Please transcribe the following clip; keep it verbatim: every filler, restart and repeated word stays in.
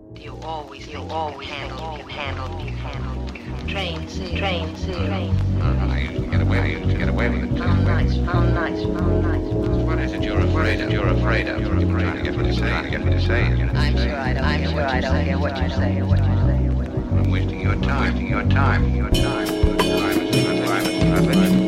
You always, you always handle, you handle, you handle. Train, see, train, see, train. Uh, I usually get away, I usually get away with it. How nice, how nice, how nice. What is it you're afraid of? You're afraid of. You're afraid to get me to say. To get me to say. I'm sure I don't. I'm sure I don't hear what you say. What you say. I'm wasting your time. Wasting your time. Your time. Your time. Your time.